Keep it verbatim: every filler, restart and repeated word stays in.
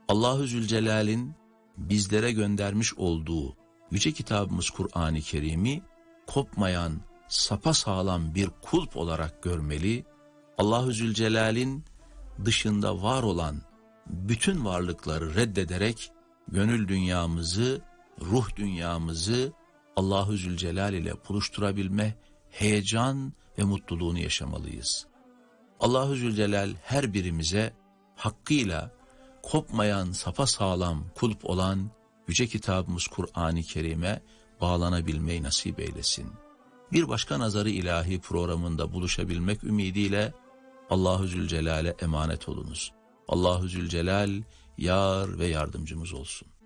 Allahu Zülcelal'in bizlere göndermiş olduğu yüce kitabımız Kur'an-ı Kerim'i kopmayan, sapasağlam bir kulp olarak görmeli. Allahu Zülcelal'in dışında var olan bütün varlıkları reddederek gönül dünyamızı, ruh dünyamızı Allahu Zülcelal ile buluşturabilme heyecan ve mutluluğunu yaşamalıyız. Allahu Zülcelal her birimize hakkıyla kopmayan, sapasağlam kulp olan yüce kitabımız Kur'an-ı Kerim'e bağlanabilmeyi nasip eylesin. Bir başka Nazarı İlahi programında buluşabilmek ümidiyle Allahu Zülcelal'e emanet olunuz. Allahu Zülcelal yar ve yardımcımız olsun.